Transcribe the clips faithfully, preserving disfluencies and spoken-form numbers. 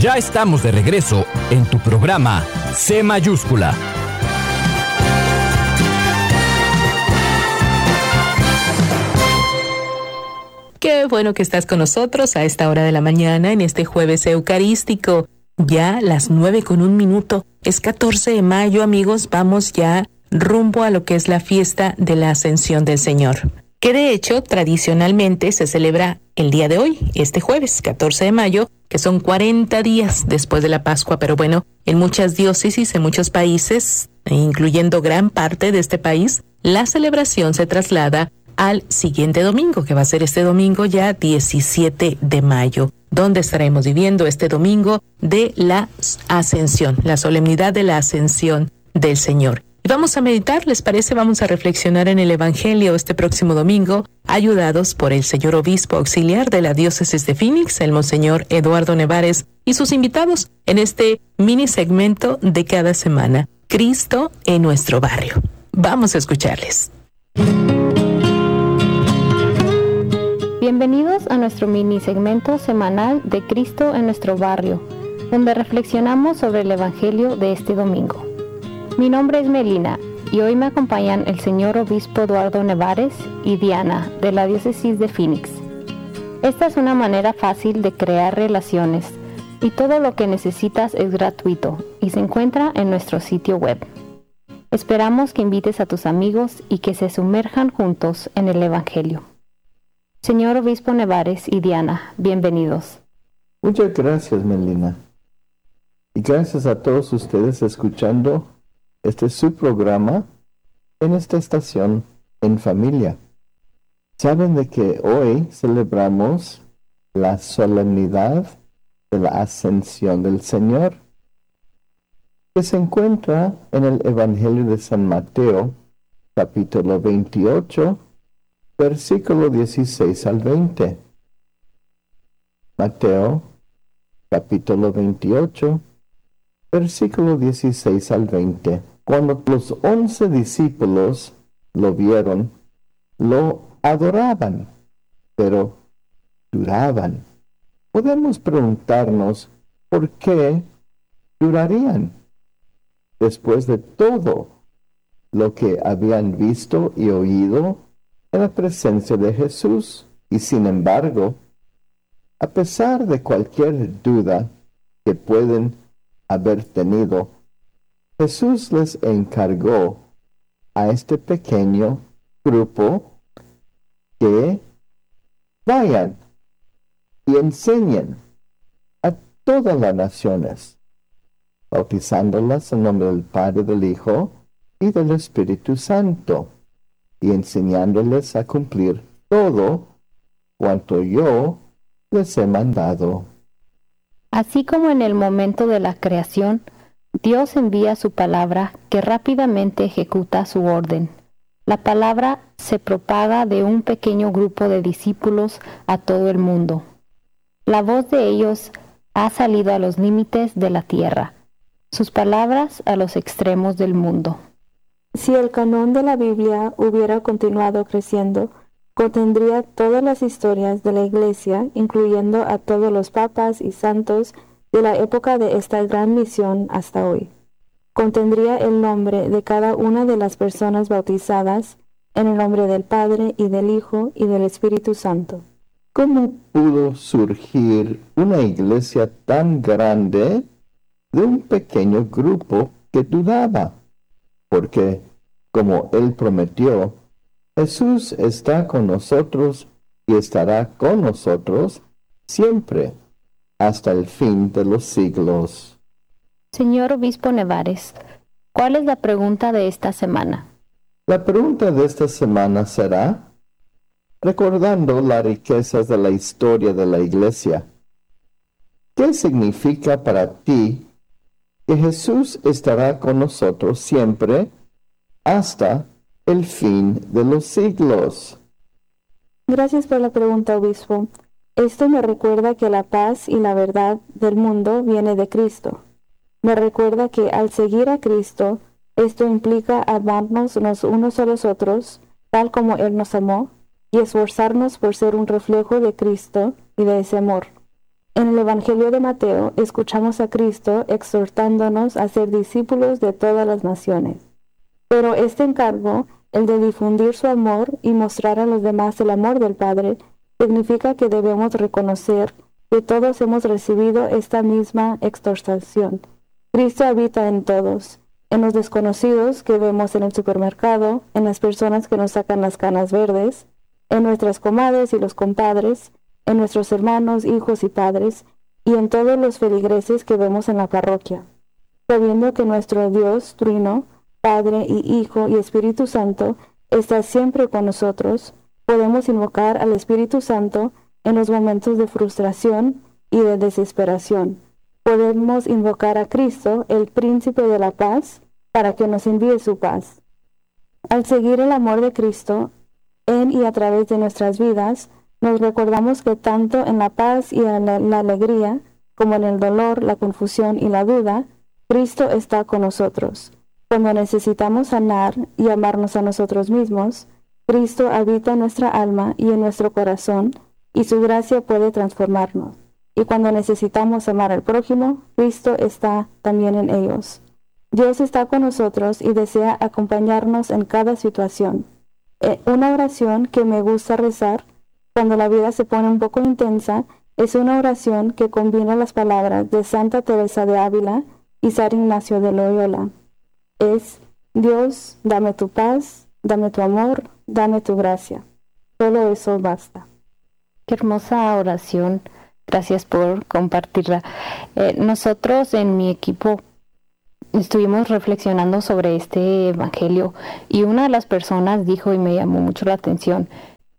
Ya estamos de regreso en tu programa C Mayúscula. Qué bueno que estás con nosotros a esta hora de la mañana en este jueves eucarístico. Ya las nueve con un minuto. Es catorce de mayo, amigos. Vamos ya rumbo a lo que es la fiesta de la Ascensión del Señor, que de hecho tradicionalmente se celebra el día de hoy, este jueves, catorce de mayo, que son cuarenta días después de la Pascua. Pero bueno, en muchas diócesis, en muchos países, incluyendo gran parte de este país, la celebración se traslada al siguiente domingo, que va a ser este domingo ya diecisiete de mayo, donde estaremos viviendo este domingo de la Ascensión, la solemnidad de la Ascensión del Señor. Y vamos a meditar, ¿les parece? Vamos a reflexionar en el Evangelio este próximo domingo, ayudados por el señor obispo auxiliar de la diócesis de Phoenix, el monseñor Eduardo Nevares, y sus invitados en este mini segmento de cada semana, Cristo en nuestro barrio. Vamos a escucharles. Bienvenidos a nuestro mini segmento semanal de Cristo en nuestro barrio, donde reflexionamos sobre el Evangelio de este domingo. Mi nombre es Melina y hoy me acompañan el señor obispo Eduardo Nevares y Diana de la diócesis de Phoenix. Esta es una manera fácil de crear relaciones y todo lo que necesitas es gratuito y se encuentra en nuestro sitio web. Esperamos que invites a tus amigos y que se sumerjan juntos en el Evangelio. Señor obispo Nevares y Diana, bienvenidos. Muchas gracias, Melina. Y gracias a todos ustedes escuchando este su programa en esta estación en familia. Saben de que hoy celebramos la solemnidad de la Ascensión del Señor, que se encuentra en el Evangelio de San Mateo, capítulo veintiocho, versículo dieciséis al veinte. Mateo, capítulo veintiocho, versículo dieciséis al veinte. Cuando los once discípulos lo vieron, lo adoraban, pero lloraban. Podemos preguntarnos por qué llorarían después de todo lo que habían visto y oído en la presencia de Jesús. Y sin embargo, a pesar de cualquier duda que pueden haber tenido, Jesús les encargó a este pequeño grupo que vayan y enseñen a todas las naciones, bautizándolas en nombre del Padre, del Hijo y del Espíritu Santo, y enseñándoles a cumplir todo cuanto yo les he mandado. Así como en el momento de la creación, Dios envía su palabra que rápidamente ejecuta su orden. La palabra se propaga de un pequeño grupo de discípulos a todo el mundo. La voz de ellos ha salido a los límites de la tierra, sus palabras a los extremos del mundo. Si el canon de la Biblia hubiera continuado creciendo, contendría todas las historias de la Iglesia, incluyendo a todos los papas y santos de la época de esta gran misión hasta hoy. Contendría el nombre de cada una de las personas bautizadas en el nombre del Padre y del Hijo y del Espíritu Santo. ¿Cómo pudo surgir una iglesia tan grande de un pequeño grupo que dudaba? Porque, como Él prometió, Jesús está con nosotros y estará con nosotros siempre, hasta el fin de los siglos. Señor obispo Nevares, ¿cuál es la pregunta de esta semana? La pregunta de esta semana será, recordando las riquezas de la historia de la Iglesia, ¿qué significa para ti que Jesús estará con nosotros siempre hasta el fin de los siglos? Gracias por la pregunta, obispo. Esto me recuerda que la paz y la verdad del mundo viene de Cristo. Me recuerda que al seguir a Cristo, esto implica amarnos los unos a los otros, tal como Él nos amó, y esforzarnos por ser un reflejo de Cristo y de ese amor. En el Evangelio de Mateo escuchamos a Cristo exhortándonos a ser discípulos de todas las naciones. Pero este encargo, el de difundir su amor y mostrar a los demás el amor del Padre, significa que debemos reconocer que todos hemos recibido esta misma exhortación. Cristo habita en todos, en los desconocidos que vemos en el supermercado, en las personas que nos sacan las canas verdes, en nuestras comadres y los compadres, en nuestros hermanos, hijos y padres, y en todos los feligreses que vemos en la parroquia, sabiendo que nuestro Dios Trino, Padre y Hijo y Espíritu Santo, está siempre con nosotros. Podemos invocar al Espíritu Santo en los momentos de frustración y de desesperación. Podemos invocar a Cristo, el Príncipe de la Paz, para que nos envíe su paz. Al seguir el amor de Cristo en y a través de nuestras vidas, nos recordamos que tanto en la paz y en la, la alegría, como en el dolor, la confusión y la duda, Cristo está con nosotros. Cuando necesitamos sanar y amarnos a nosotros mismos, Cristo habita en nuestra alma y en nuestro corazón, y su gracia puede transformarnos. Y cuando necesitamos amar al prójimo, Cristo está también en ellos. Dios está con nosotros y desea acompañarnos en cada situación. Eh, una oración que me gusta rezar cuando la vida se pone un poco intensa es una oración que combina las palabras de Santa Teresa de Ávila y San Ignacio de Loyola. Es: Dios, dame tu paz, dame tu amor, dame tu gracia. Solo eso basta. Qué hermosa oración. Gracias por compartirla. Eh, nosotros en mi equipo estuvimos reflexionando sobre este evangelio y una de las personas dijo, y me llamó mucho la atención,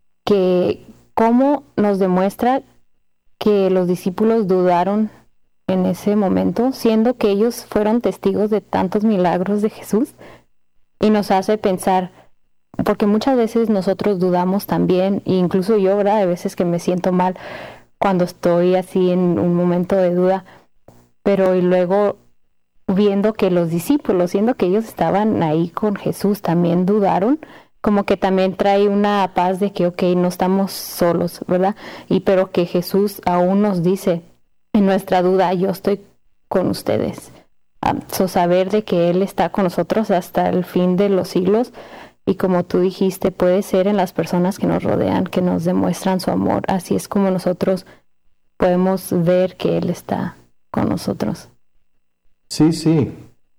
que cómo nos demuestra que los discípulos dudaron en ese momento, siendo que ellos fueron testigos de tantos milagros de Jesús, y nos hace pensar, porque muchas veces nosotros dudamos también, e incluso yo, ¿verdad? Hay veces que me siento mal cuando estoy así en un momento de duda, pero y luego viendo que los discípulos, siendo que ellos estaban ahí con Jesús, también dudaron, como que también trae una paz de que, ok, no estamos solos, ¿verdad? Y pero que Jesús aún nos dice, en nuestra duda, yo estoy con ustedes. Um, so saber de que Él está con nosotros hasta el fin de los siglos, y como tú dijiste, puede ser en las personas que nos rodean, que nos demuestran su amor. Así es como nosotros podemos ver que Él está con nosotros. Sí, sí.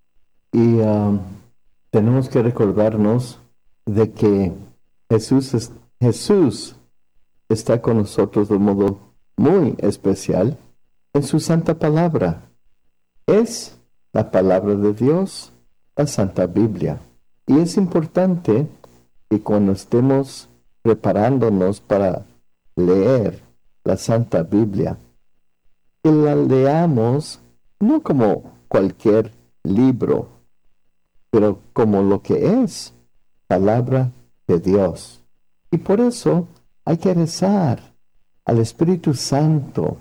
Y um, tenemos que recordarnos de que Jesús, es, Jesús está con nosotros de un modo muy especial en su santa palabra. Es la palabra de Dios, la Santa Biblia. Y es importante que cuando estemos preparándonos para leer la Santa Biblia, que la leamos no como cualquier libro, pero como lo que es palabra de Dios. Y por eso hay que rezar al Espíritu Santo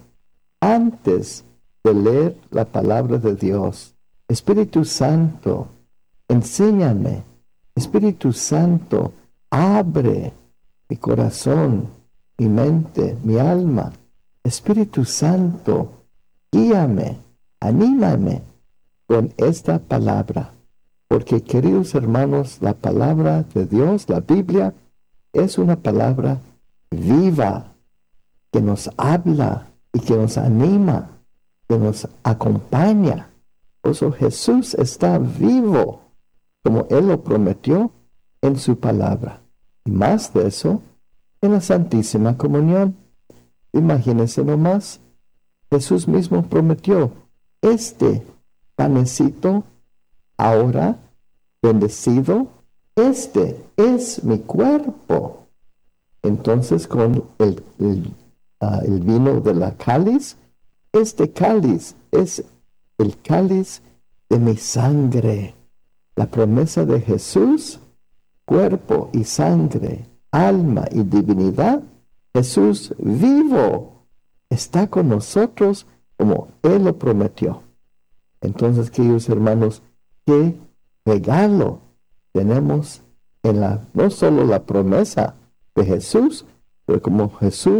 antes de leer la palabra de Dios. Espíritu Santo, enséñame. Espíritu Santo, abre mi corazón, mi mente, mi alma. Espíritu Santo, guíame, anímame con esta palabra. Porque, queridos hermanos, la palabra de Dios, la Biblia, es una palabra viva, que nos habla y que nos anima, que nos acompaña. Por eso Jesús está vivo, como Él lo prometió en su palabra. Y más de eso, en la Santísima Comunión. Imagínense nomás, Jesús mismo prometió, este panecito ahora bendecido, este es mi cuerpo. Entonces con el, el, uh, el vino de la cáliz, este cáliz es el cáliz de mi sangre. La promesa de Jesús, cuerpo y sangre, alma y divinidad, Jesús vivo está con nosotros como Él lo prometió. Entonces, queridos hermanos, qué regalo tenemos en la, no solo la promesa de Jesús, pero como Jesús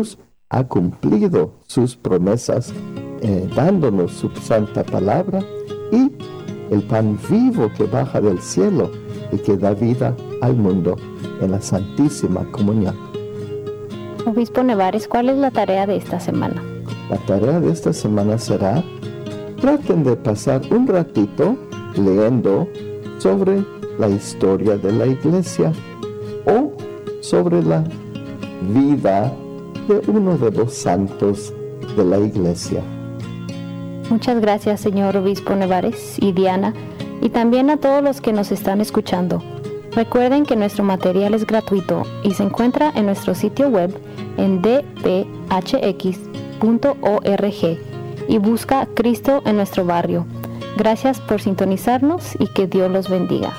ha cumplido sus promesas, eh, dándonos su santa palabra y el pan vivo que baja del cielo y que da vida al mundo en la Santísima Comunión. Obispo Nevares, ¿cuál es la tarea de esta semana? La tarea de esta semana será: traten de pasar un ratito leyendo sobre la historia de la Iglesia o sobre la vida de uno de los santos de la Iglesia. Muchas gracias, señor Obispo Nevares y Diana, y también a todos los que nos están escuchando. Recuerden que nuestro material es gratuito y se encuentra en nuestro sitio web en d p h x punto org y busca Cristo en nuestro barrio. Gracias por sintonizarnos y que Dios los bendiga.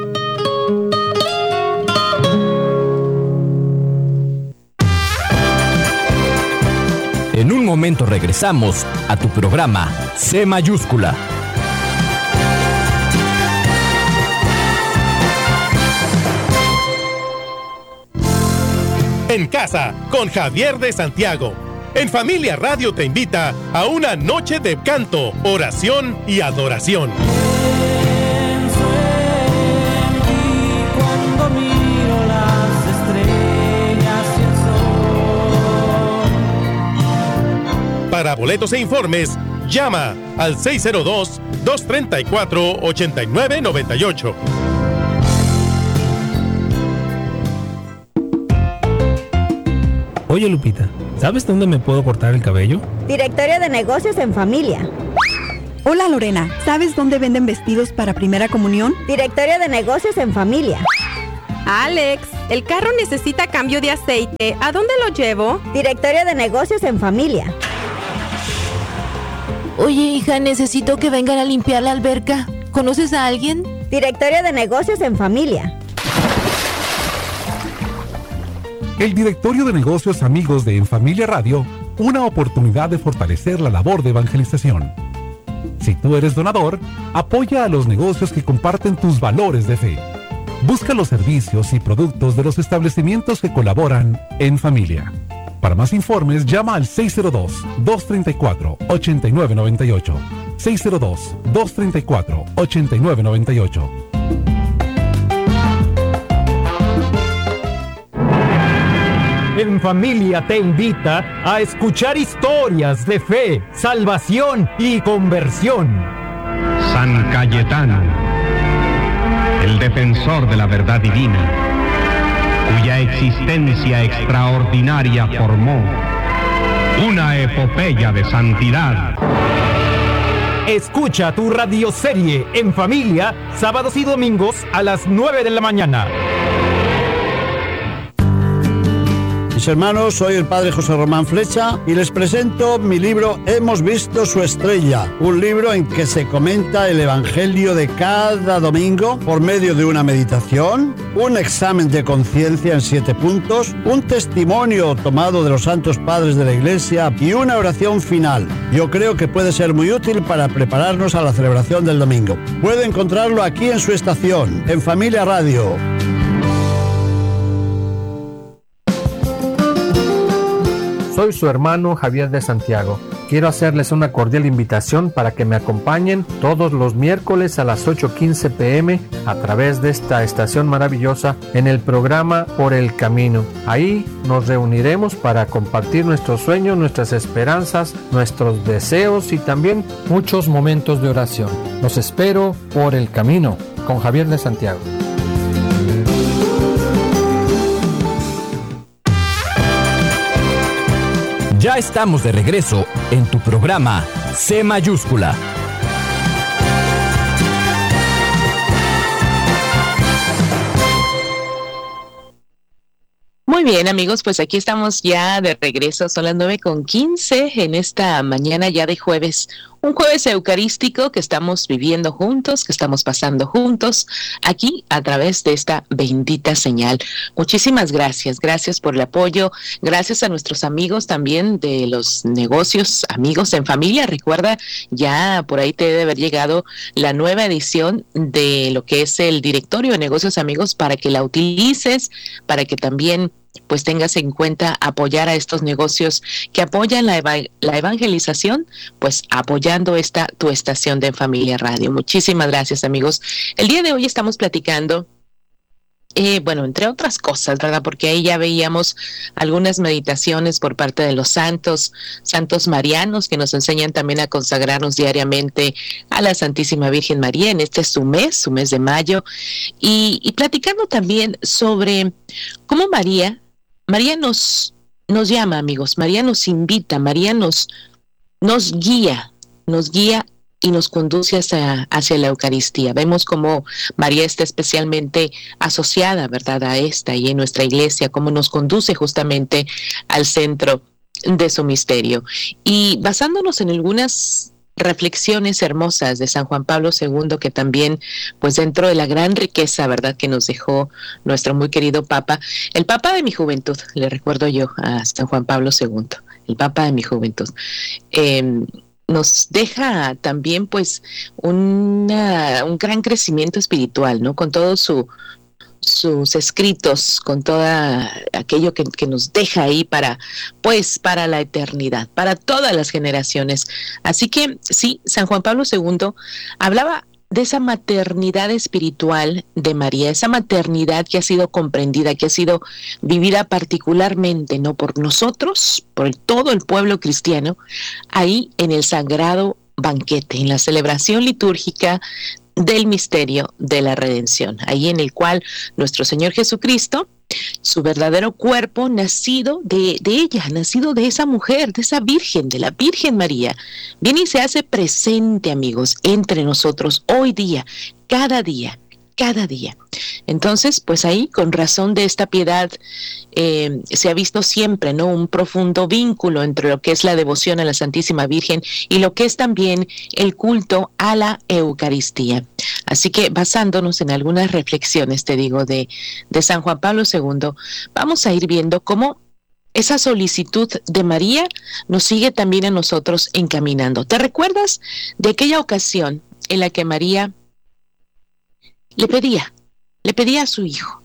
En un momento regresamos a tu programa C mayúscula. En casa, con Javier de Santiago. En Familia Radio te invita a una noche de canto, oración y adoración. Pienso en ti cuando miro las estrellas y el sol. Para boletos e informes, llama al seis cero dos, dos tres cuatro, ocho nueve nueve ocho. Oye, Lupita, ¿sabes dónde me puedo cortar el cabello? Directorio de Negocios en Familia. Hola, Lorena, ¿sabes dónde venden vestidos para primera comunión? Directorio de Negocios en Familia. Alex, el carro necesita cambio de aceite. ¿A dónde lo llevo? Directorio de Negocios en Familia. Oye, hija, necesito que vengan a limpiar la alberca. ¿Conoces a alguien? Directorio de Negocios en Familia. El Directorio de Negocios Amigos de En Familia Radio, una oportunidad de fortalecer la labor de evangelización. Si tú eres donador, apoya a los negocios que comparten tus valores de fe. Busca los servicios y productos de los establecimientos que colaboran en familia. Para más informes, llama al seis cero dos, dos tres cuatro, ocho nueve nueve ocho. seis cero dos, dos tres cuatro, ocho nueve nueve ocho. En Familia te invita a escuchar historias de fe, salvación y conversión. San Cayetano, el defensor de la verdad divina, cuya existencia extraordinaria formó una epopeya de santidad. Escucha tu radioserie En Familia, sábados y domingos a las nueve de la mañana. Mis hermanos, soy el padre José Román Flecha y les presento mi libro Hemos visto su estrella, un libro en que se comenta el evangelio de cada domingo por medio de una meditación, un examen de conciencia en siete puntos, un testimonio tomado de los santos padres de la Iglesia y una oración final. Yo creo que puede ser muy útil para prepararnos a la celebración del domingo. Puede encontrarlo aquí en su estación, en Familia Radio. Soy su hermano Javier de Santiago. Quiero hacerles una cordial invitación para que me acompañen todos los miércoles a las ocho quince pm a través de esta estación maravillosa en el programa Por el Camino. Ahí nos reuniremos para compartir nuestros sueños, nuestras esperanzas, nuestros deseos y también muchos momentos de oración. Los espero por el camino con Javier de Santiago. Ya estamos de regreso en tu programa C mayúscula. Muy bien, amigos, pues aquí estamos ya de regreso. Son las nueve con quince en esta mañana ya de jueves. Un jueves eucarístico que estamos viviendo juntos, que estamos pasando juntos, aquí a través de esta bendita señal. Muchísimas gracias, gracias por el apoyo, gracias a nuestros amigos también de los negocios, amigos en familia. Recuerda, ya por ahí te debe haber llegado la nueva edición de lo que es el directorio de negocios amigos para que la utilices, para que también pues tengas en cuenta apoyar a estos negocios que apoyan la, eva- la evangelización, pues apoyando esta tu estación de En Familia Radio. Muchísimas gracias, amigos. El día de hoy estamos platicando, eh, bueno, entre otras cosas, ¿verdad? Porque ahí ya veíamos algunas meditaciones por parte de los santos, santos marianos, que nos enseñan también a consagrarnos diariamente a la Santísima Virgen María en este su mes, su mes de mayo, y, y platicando también sobre cómo María María nos, nos llama, amigos, María nos invita, María nos, nos guía, nos guía y nos conduce hacia, hacia la Eucaristía. Vemos cómo María está especialmente asociada, ¿verdad?, a esta y en nuestra iglesia, cómo nos conduce justamente al centro de su misterio. Y basándonos en algunas reflexiones hermosas de San Juan Pablo segundo, que también, pues dentro de la gran riqueza, ¿verdad?, que nos dejó nuestro muy querido Papa, el Papa de mi juventud, le recuerdo yo a San Juan Pablo segundo, el Papa de mi juventud, eh, nos deja también, pues, una, un gran crecimiento espiritual, ¿no?, con todo su sus escritos, con todo aquello que, que nos deja ahí para, pues, para la eternidad, para todas las generaciones. Así que sí, San Juan Pablo segundo hablaba de esa maternidad espiritual de María, esa maternidad que ha sido comprendida, que ha sido vivida particularmente, no por nosotros, por el, todo el pueblo cristiano, ahí en el sagrado banquete, en la celebración litúrgica del misterio de la redención, ahí en el cual nuestro Señor Jesucristo, su verdadero cuerpo, nacido de, de ella, nacido de esa mujer, de esa Virgen, de la Virgen María, viene y se hace presente, amigos, entre nosotros hoy día, cada día, cada día. Entonces, pues ahí, con razón de esta piedad, eh, se ha visto siempre, ¿no?, un profundo vínculo entre lo que es la devoción a la Santísima Virgen y lo que es también el culto a la Eucaristía. Así que, basándonos en algunas reflexiones, te digo, de, de San Juan Pablo segundo, vamos a ir viendo cómo esa solicitud de María nos sigue también a nosotros encaminando. ¿Te recuerdas de aquella ocasión en la que María le pedía, le pedía a su hijo,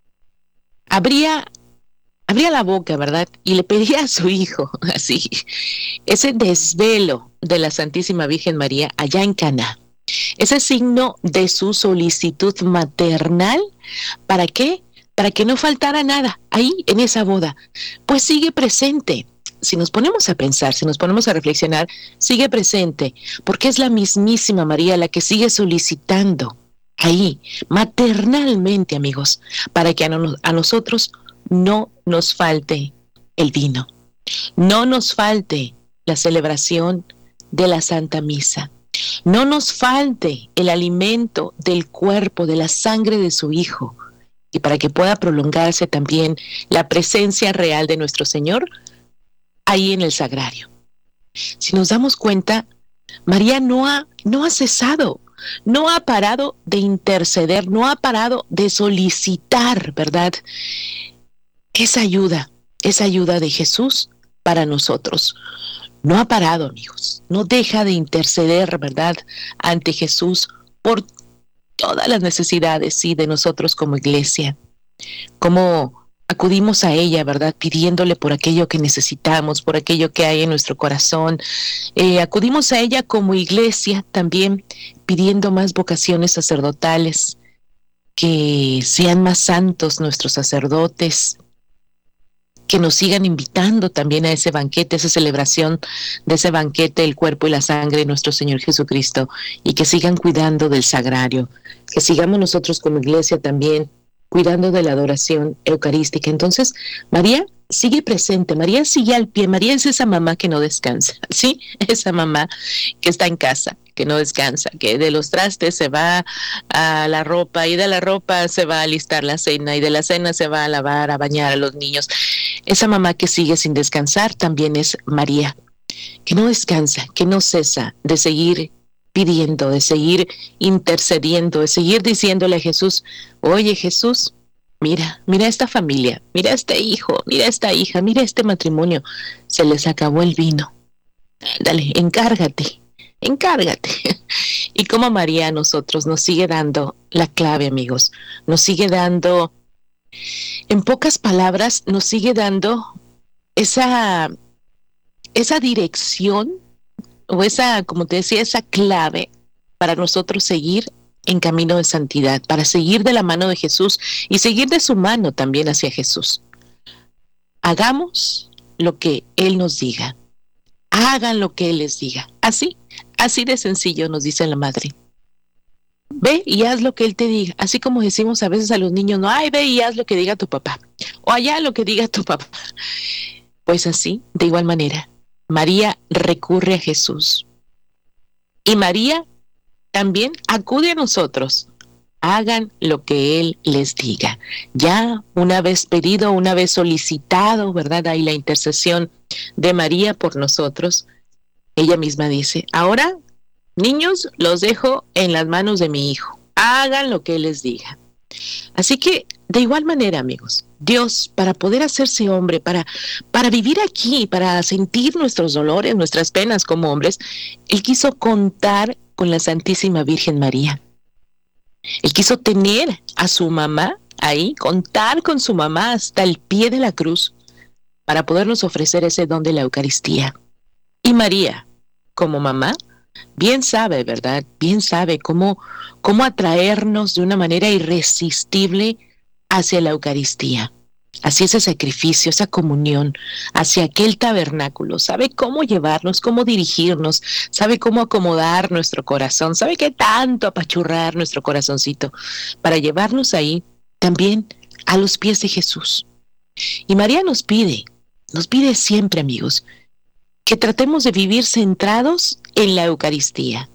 abría, abría la boca, ¿verdad?, y le pedía a su hijo, así, ese desvelo de la Santísima Virgen María allá en Caná, ese signo de su solicitud maternal? ¿Para qué? Para que no faltara nada ahí en esa boda. Pues sigue presente. Si nos ponemos a pensar, si nos ponemos a reflexionar, sigue presente, porque es la mismísima María la que sigue solicitando ahí, maternalmente, amigos, para que a, no, a nosotros no nos falte el vino, no nos falte la celebración de la Santa Misa, no nos falte el alimento del cuerpo, de la sangre de su Hijo, y para que pueda prolongarse también la presencia real de nuestro Señor ahí en el sagrario. Si nos damos cuenta, María no ha, no ha cesado, no ha parado de interceder, no ha parado de solicitar, ¿verdad?, esa ayuda, esa ayuda de Jesús para nosotros. No ha parado, amigos, no deja de interceder, ¿verdad?, ante Jesús por todas las necesidades, sí, de nosotros como iglesia. Como acudimos a ella, ¿verdad?, pidiéndole por aquello que necesitamos, por aquello que hay en nuestro corazón. Eh, acudimos a ella como iglesia también, pidiendo más vocaciones sacerdotales, que sean más santos nuestros sacerdotes, que nos sigan invitando también a ese banquete, a esa celebración de ese banquete, el cuerpo y la sangre de nuestro Señor Jesucristo, y que sigan cuidando del sagrario, que sigamos nosotros como iglesia también cuidando de la adoración eucarística. Entonces, María sigue presente, María sigue al pie, María es esa mamá que no descansa, ¿sí? Esa mamá que está en casa, que no descansa, que de los trastes se va a la ropa, y de la ropa se va a alistar la cena, y de la cena se va a lavar, a bañar a los niños. Esa mamá que sigue sin descansar también es María. que no descansa, que no cesa de seguir pidiendo, de seguir intercediendo, de seguir diciéndole a Jesús, oye Jesús, mira, mira esta familia, mira este hijo, mira esta hija, mira este matrimonio, se les acabó el vino. Dale, encárgate, encárgate. Y como María a nosotros nos sigue dando la clave, amigos, nos sigue dando, en pocas palabras, nos sigue dando esa, esa dirección o esa, como te decía, esa clave para nosotros seguir en camino de santidad, para seguir de la mano de Jesús y seguir de su mano también hacia Jesús. Hagamos lo que Él nos diga. Hagan lo que Él les diga. Así, así de sencillo nos dice la madre. Ve y haz lo que Él te diga. Así como decimos a veces a los niños, no, ay, ve y haz lo que diga tu papá. O allá lo que diga tu papá. Pues así, de igual manera, María recurre a Jesús. Y María también acude a nosotros. Hagan lo que Él les diga. Ya una vez pedido, una vez solicitado, ¿verdad? Ahí la intercesión de María por nosotros. Ella misma dice, ahora, niños, los dejo en las manos de mi hijo. Hagan lo que Él les diga. Así que, de igual manera, amigos, Dios, para poder hacerse hombre, para, para vivir aquí, para sentir nuestros dolores, nuestras penas como hombres, Él quiso contar con la Santísima Virgen María. Él quiso tener a su mamá ahí, contar con su mamá hasta el pie de la cruz para podernos ofrecer ese don de la Eucaristía. Y María, como mamá, bien sabe, ¿verdad? Bien sabe cómo, cómo atraernos de una manera irresistible hacia la Eucaristía, hacia ese sacrificio, esa comunión, hacia aquel tabernáculo. Sabe cómo llevarnos, cómo dirigirnos, sabe cómo acomodar nuestro corazón, sabe qué tanto apachurrar nuestro corazoncito para llevarnos ahí también a los pies de Jesús. Y María nos pide, nos pide siempre, amigos, que tratemos de vivir centrados en la Eucaristía.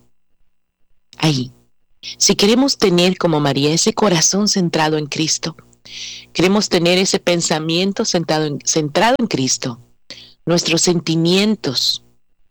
Ahí, si queremos tener como María ese corazón centrado en Cristo, queremos tener ese pensamiento centrado en, centrado en Cristo, nuestros sentimientos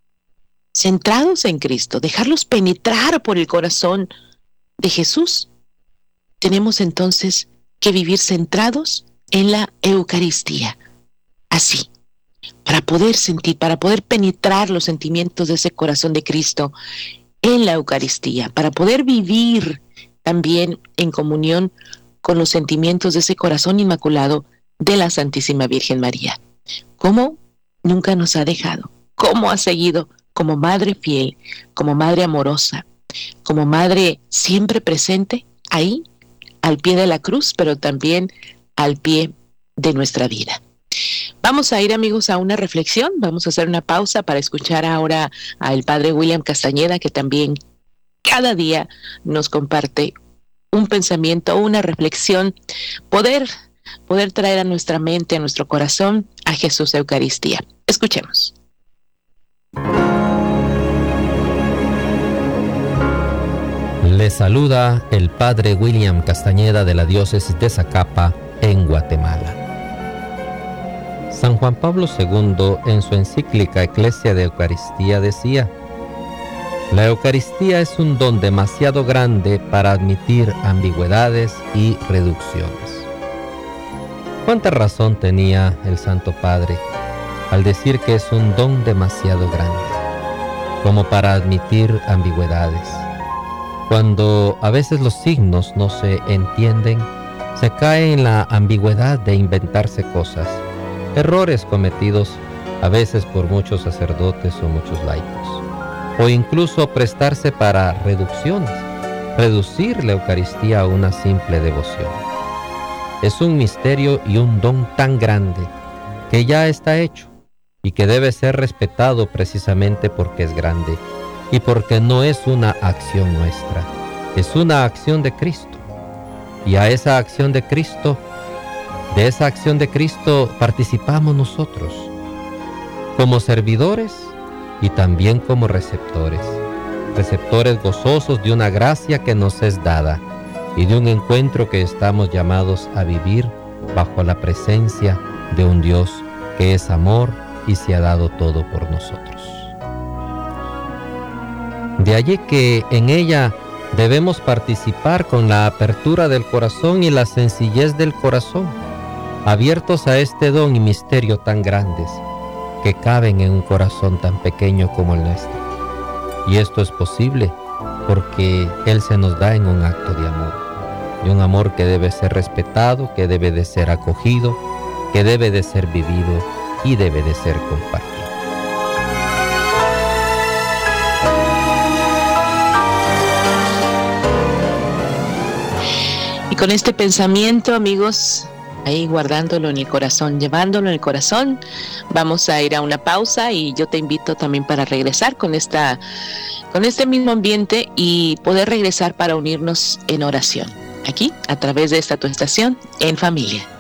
centrados en Cristo, dejarlos penetrar por el corazón de Jesús, tenemos entonces que vivir centrados en la Eucaristía. Así, para poder sentir, para poder penetrar los sentimientos de ese corazón de Cristo en la Eucaristía, para poder vivir también en comunión con los sentimientos de ese corazón inmaculado de la Santísima Virgen María. ¿Cómo nunca nos ha dejado? ¿Cómo ha seguido como madre fiel, como madre amorosa, como madre siempre presente ahí, al pie de la cruz, pero también al pie de nuestra vida? Vamos a ir, amigos, a una reflexión. Vamos a hacer una pausa para escuchar ahora al Padre William Castañeda, que también cada día nos comparte un pensamiento, una reflexión, poder, poder traer a nuestra mente, a nuestro corazón, a Jesús de Eucaristía. Escuchemos. Le saluda el Padre William Castañeda de la Diócesis de Zacapa, en Guatemala. San Juan Pablo segundo, en su encíclica Ecclesia de Eucaristía, decía: la Eucaristía es un don demasiado grande para admitir ambigüedades y reducciones. ¿Cuánta razón tenía el Santo Padre al decir que es un don demasiado grande, como para admitir ambigüedades? Cuando a veces los signos no se entienden, se cae en la ambigüedad de inventarse cosas, errores cometidos a veces por muchos sacerdotes o muchos laicos, o incluso prestarse para reducciones, reducir la Eucaristía a una simple devoción. Es un misterio y un don tan grande que ya está hecho y que debe ser respetado precisamente porque es grande y porque no es una acción nuestra, es una acción de Cristo. Y a esa acción de Cristo, de esa acción de Cristo participamos nosotros, como servidores y también como receptores, receptores gozosos de una gracia que nos es dada y de un encuentro que estamos llamados a vivir bajo la presencia de un Dios que es amor y se ha dado todo por nosotros. De allí que en ella debemos participar con la apertura del corazón y la sencillez del corazón, abiertos a este don y misterio tan grandes que caben en un corazón tan pequeño como el nuestro. Y esto es posible porque Él se nos da en un acto de amor, y un amor que debe ser respetado, que debe de ser acogido, que debe de ser vivido y debe de ser compartido. Y con este pensamiento, amigos, ahí guardándolo en el corazón, llevándolo en el corazón, vamos a ir a una pausa y yo te invito también para regresar con esta, con este mismo ambiente y poder regresar para unirnos en oración, aquí a través de esta tu estación En Familia.